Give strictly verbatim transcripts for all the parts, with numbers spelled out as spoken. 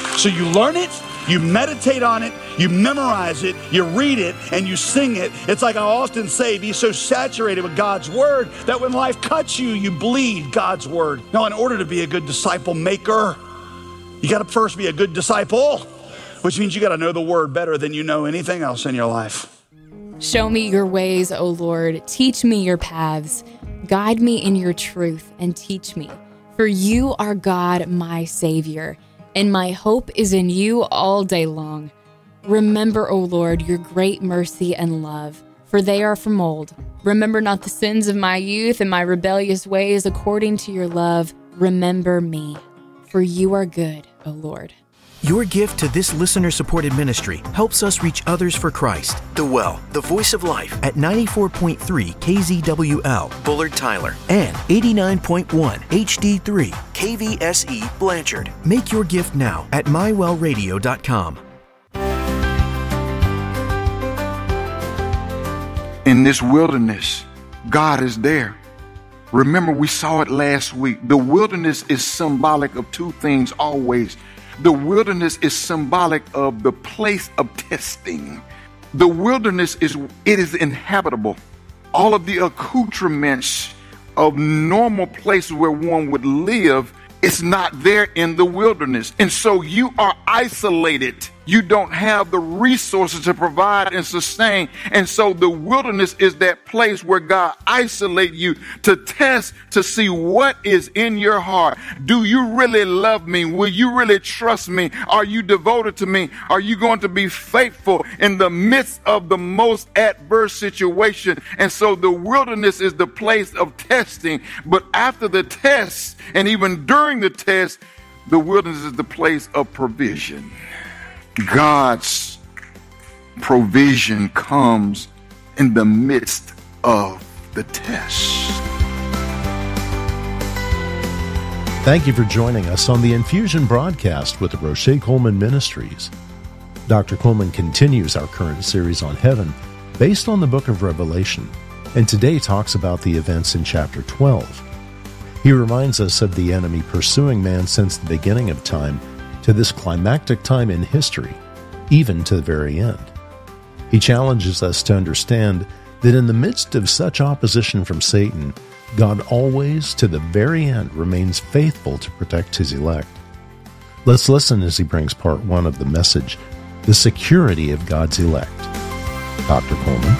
So you learn it, you meditate on it, you memorize it, you read it, and you sing it. It's like I often say, be so saturated with God's word that when life cuts you, you bleed God's word. Now, in order to be a good disciple maker, you got to first be a good disciple, which means you got to know the word better than you know anything else in your life. Show me your ways, O Lord. Teach me your paths. Guide me in your truth and teach me. For you are God, my Savior, and my hope is in you all day long. Remember, O Lord, your great mercy and love, for they are from old. Remember not the sins of my youth and my rebellious ways. According to your love, remember me, for you are good, O Lord. Your gift to this listener-supported ministry helps us reach others for Christ. The Well, the voice of life, at ninety-four point three K Z W L, Bullard Tyler, and eighty-nine point one H D three K V S E Blanchard. Make your gift now at my well radio dot com. In this wilderness, God is there. Remember, we saw it last week. The wilderness is symbolic of two things always. The wilderness is symbolic of the place of testing. The wilderness is, it is inhabitable. All of the accoutrements of normal places where one would live, it's not there in the wilderness. And so you are isolated. You don't have the resources to provide and sustain. And so the wilderness is that place where God isolates you to test, to see what is in your heart. Do you really love me? Will you really trust me? Are you devoted to me? Are you going to be faithful in the midst of the most adverse situation? And so the wilderness is the place of testing. But after the test, and even during the test, the wilderness is the place of provision. God's provision comes in the midst of the test. Thank you for joining us on the Infusion broadcast with the Roche Coleman Ministries. Doctor Coleman continues our current series on heaven based on the book of Revelation, and today talks about the events in chapter twelve. He reminds us of the enemy pursuing man since the beginning of time to this climactic time in history, even to the very end. He challenges us to understand that in the midst of such opposition from Satan, God always, to the very end, remains faithful to protect his elect. Let's listen as he brings part one of the message, The Security of God's Elect. Doctor Coleman.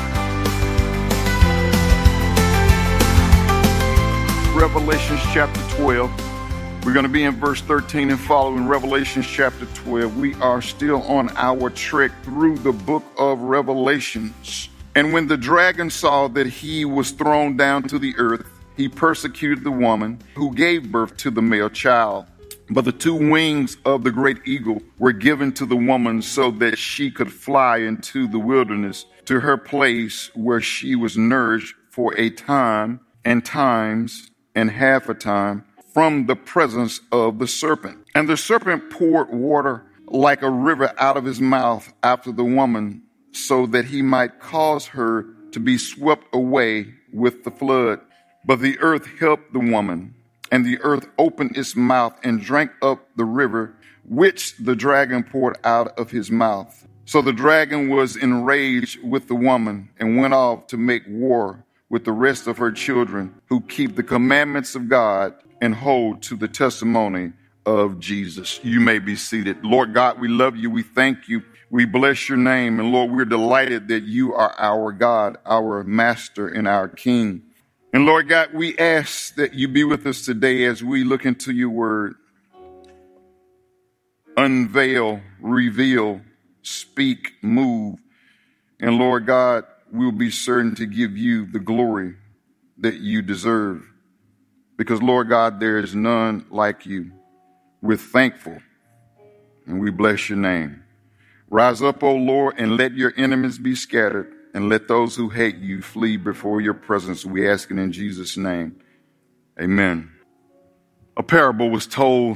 Revelation chapter twelve. We're going to be in verse thirteen and following. Revelation chapter twelve. We are still on our trek through the book of Revelations. And when the dragon saw that he was thrown down to the earth, he persecuted the woman who gave birth to the male child. But the two wings of the great eagle were given to the woman so that she could fly into the wilderness to her place where she was nourished for a time and times and half a time from the presence of the serpent. And the serpent poured water like a river out of his mouth after the woman, so that he might cause her to be swept away with the flood. But the earth helped the woman, and the earth opened its mouth and drank up the river which the dragon poured out of his mouth. So the dragon was enraged with the woman and went off to make war with the rest of her children who keep the commandments of God and hold to the testimony of Jesus. You may be seated. Lord God, we love you. We thank you. We bless your name. And Lord, we're delighted that you are our God, our master and our King. And Lord God, we ask that you be with us today as we look into your word. Unveil, reveal, speak, move. And Lord God, we'll be certain to give you the glory that you deserve. Because, Lord God, there is none like you. We're thankful and we bless your name. Rise up, O Lord, and let your enemies be scattered, and let those who hate you flee before your presence. We ask it in Jesus' name. Amen. A parable was told.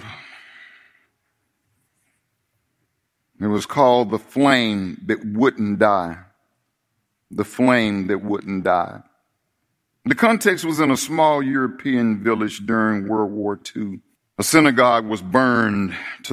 It was called The Flame That Wouldn't Die. The flame that wouldn't die. The context was in a small European village during World War Two. A synagogue was burned to